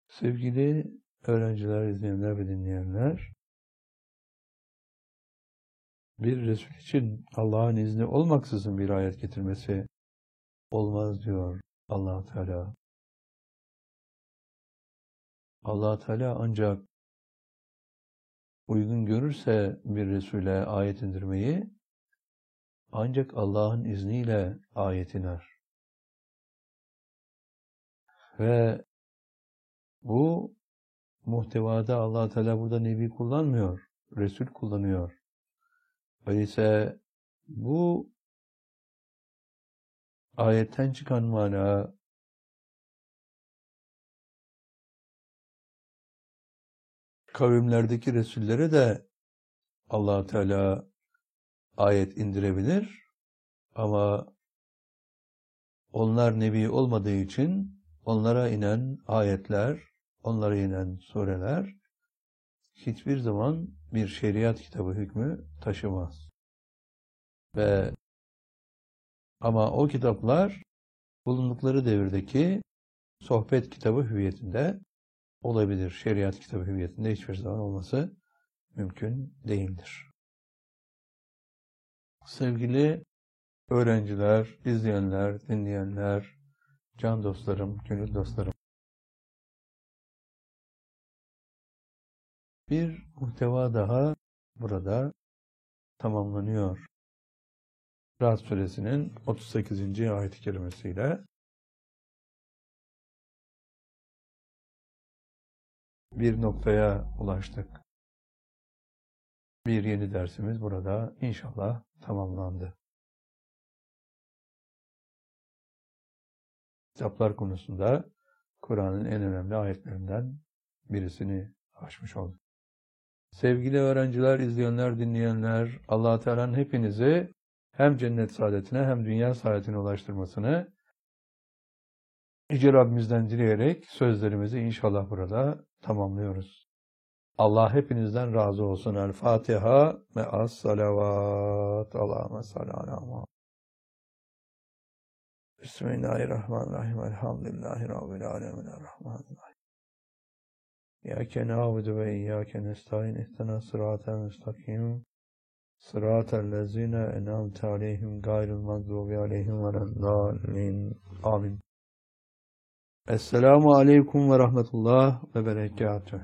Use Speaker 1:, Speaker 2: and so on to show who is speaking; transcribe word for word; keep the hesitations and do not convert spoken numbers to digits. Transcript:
Speaker 1: Sevgili öğrenciler, izleyenler ve dinleyenler, bir Resul için Allah'ın izni olmaksızın bir ayet getirmesi olmaz diyor Allah Teala. Allah Teala ancak uygun görürse bir Resul'e ayet indirmeyi, ancak Allah'ın izniyle ayet iner. Ve bu muhtevada Allah Teala burada Nebi kullanmıyor, Resul kullanıyor. Öyleyse bu ayetten çıkan mana, kavimlerdeki Resullere de Allah Teala ayet indirebilir ama onlar Nebi olmadığı için onlara inen ayetler, onlara inen sureler hiçbir zaman bir şeriat kitabı hükmü taşımaz. Ve ama o kitaplar bulundukları devirdeki sohbet kitabı hüviyetinde olabilir. Şeriat kitabı hüviyetinde hiçbir zaman olması mümkün değildir. Sevgili öğrenciler, izleyenler, dinleyenler, can dostlarım, gönül dostlarım. Bir muhteva daha burada tamamlanıyor. Ra'd suresinin otuz sekizinci ayet-i kerimesiyle bir noktaya ulaştık. Bir yeni dersimiz burada inşallah tamamlandı. Kitaplar konusunda Kur'an'ın en önemli ayetlerinden birisini açmış olduk. Sevgili öğrenciler, izleyenler, dinleyenler, Allah-u Teala'nın hepinizi hem cennet saadetine hem dünya saadetine ulaştırmasını Yüce Rabbimizden dileyerek sözlerimizi inşallah burada tamamlıyoruz. Allah hepinizden razı olsun. El Fatiha ve as-salavat. Allahümme salli ala Muhammed. Bismillahirrahmanirrahim. Elhamdülillahi Rabbil alemin. Errahmanirrahim. İyyâke na'budu ve iyyâke nestaîn. İhtina sıratel müstakim. Sıratel lezîne en'amte aleyhim gayril mağdûbi aleyhim veleddâllîn. Amin. Esselamu aleyküm ve rahmetullah ve berekatühü.